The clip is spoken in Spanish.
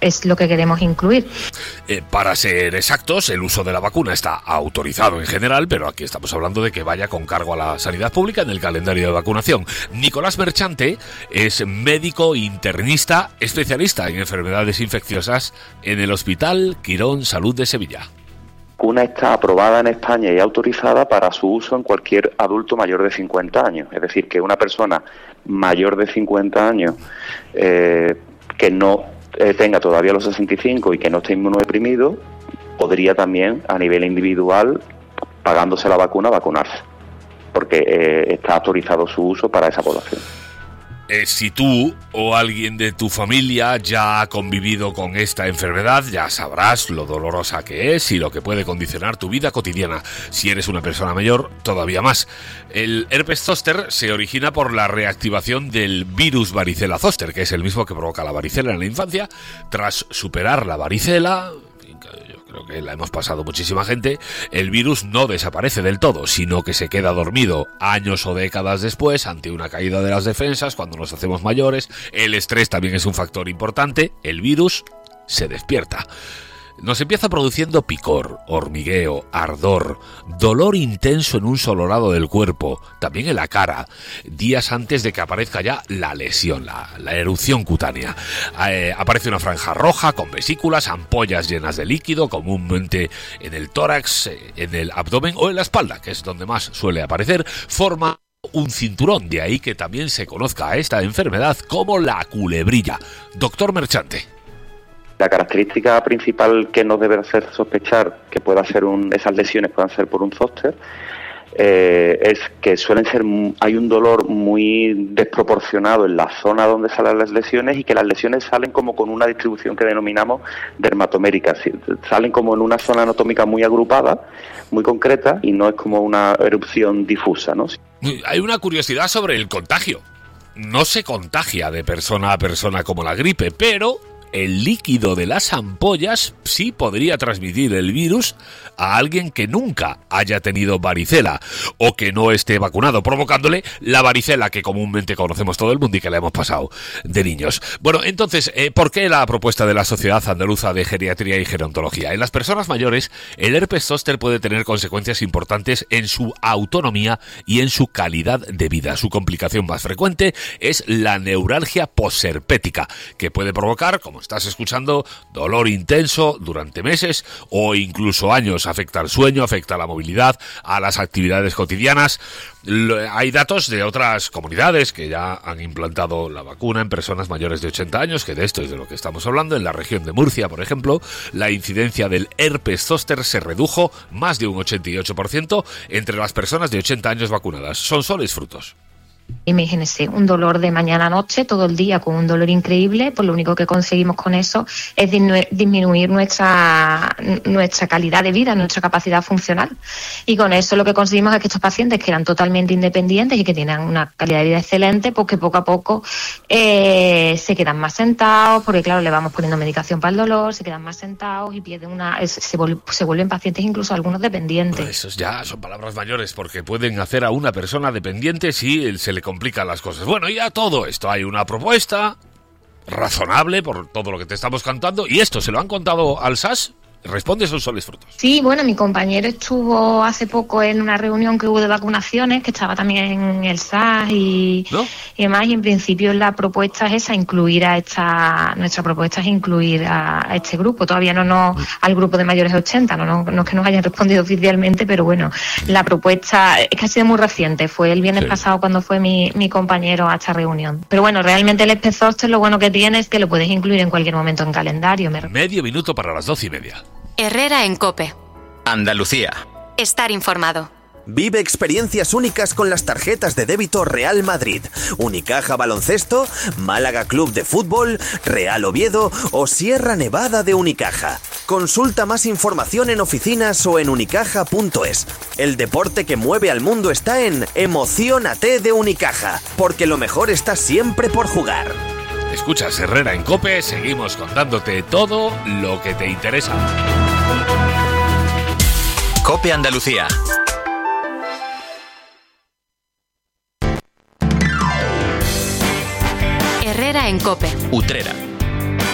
es lo que queremos incluir. Para ser exactos, el uso de la vacuna está autorizado en general, pero aquí estamos hablando de que vaya con cargo a la sanidad pública en el calendario de vacunación. Nicolás Merchante es médico internista, especialista en enfermedades infecciosas en el Hospital Quirón Salud de Sevilla. La vacuna está aprobada en España y autorizada para su uso en cualquier adulto mayor de 50 años. Es decir, que una persona mayor de 50 años que no tenga todavía los 65 y que no esté inmunodeprimido, podría también, a nivel individual, pagándose la vacuna, vacunarse, porque está autorizado su uso para esa población. Si tú o alguien de tu familia ya ha convivido con esta enfermedad, ya sabrás lo dolorosa que es y lo que puede condicionar tu vida cotidiana. Si eres una persona mayor, todavía más. El herpes zóster se origina por la reactivación del virus varicela zóster, que es el mismo que provoca la varicela en la infancia. Tras superar la varicela, yo creo que la hemos pasado muchísima gente, el virus no desaparece del todo, sino que se queda dormido años o décadas después ante una caída de las defensas cuando nos hacemos mayores. El estrés también es un factor importante. El virus se despierta. Nos empieza produciendo picor, hormigueo, ardor, dolor intenso en un solo lado del cuerpo, también en la cara, días antes de que aparezca ya la lesión, la erupción cutánea. Aparece una franja roja con vesículas, ampollas llenas de líquido, comúnmente en el tórax, en el abdomen o en la espalda, que es donde más suele aparecer. Forma un cinturón, de ahí que también se conozca a esta enfermedad como la culebrilla. Doctor Merchante. La característica principal que nos debe hacer sospechar que esas lesiones puedan ser por un zóster es que hay un dolor muy desproporcionado en la zona donde salen las lesiones y que las lesiones salen como con una distribución que denominamos dermatomérica, salen como en una zona anatómica muy agrupada, muy concreta, y no es como una erupción difusa, ¿no? Hay una curiosidad sobre el contagio. No se contagia de persona a persona como la gripe, pero el líquido de las ampollas sí podría transmitir el virus a alguien que nunca haya tenido varicela o que no esté vacunado, provocándole la varicela que comúnmente conocemos todo el mundo y que le hemos pasado de niños. Bueno, entonces, ¿por qué la propuesta de la Sociedad Andaluza de Geriatría y Gerontología? En las personas mayores, el herpes zóster puede tener consecuencias importantes en su autonomía y en su calidad de vida. Su complicación más frecuente es la neuralgia posherpética, que puede provocar, como estás escuchando, dolor intenso durante meses o incluso años. Afecta al sueño, afecta a la movilidad, a las actividades cotidianas. Hay datos de otras comunidades que ya han implantado la vacuna en personas mayores de 80 años, que de esto es de lo que estamos hablando. En la región de Murcia, por ejemplo, la incidencia del herpes zóster se redujo más de un 88% entre las personas de 80 años vacunadas. Son soles frutos. Imagínense, un dolor de mañana a noche, todo el día con un dolor increíble, pues lo único que conseguimos con eso es disminuir nuestra calidad de vida, nuestra capacidad funcional. Y con eso lo que conseguimos es que estos pacientes que eran totalmente independientes y que tienen una calidad de vida excelente, pues que poco a poco se quedan más sentados, porque claro, le vamos poniendo medicación para el dolor, se quedan más sentados y pierden se vuelven pacientes incluso algunos dependientes. Pues esos ya son palabras mayores, porque pueden hacer a una persona dependiente si se le complican las cosas. Bueno, y a todo esto hay una propuesta razonable por todo lo que te estamos contando, y esto se lo han contado al SAS. Responde, son soles frutos. Sí, bueno, mi compañero estuvo hace poco en una reunión que hubo de vacunaciones, que estaba también en el SAS y demás, y en principio la propuesta es esa, nuestra propuesta es incluir a este grupo, todavía al grupo de mayores de 80, no es que nos hayan respondido oficialmente, pero bueno, la propuesta es que ha sido muy reciente, fue el viernes pasado cuando fue mi compañero a esta reunión. Pero bueno, realmente el herpes zóster lo bueno que tiene es que lo puedes incluir en cualquier momento en calendario. Medio minuto para las 12:30. Herrera en COPE. Andalucía. Estar informado. Vive experiencias únicas con las tarjetas de débito Real Madrid, Unicaja Baloncesto, Málaga Club de Fútbol, Real Oviedo o Sierra Nevada de Unicaja. Consulta más información en oficinas o en unicaja.es. El deporte que mueve al mundo está en Emociónate de Unicaja, porque lo mejor está siempre por jugar. Escuchas Herrera en COPE, seguimos contándote todo lo que te interesa. COPE Andalucía. Herrera en COPE. Utrera.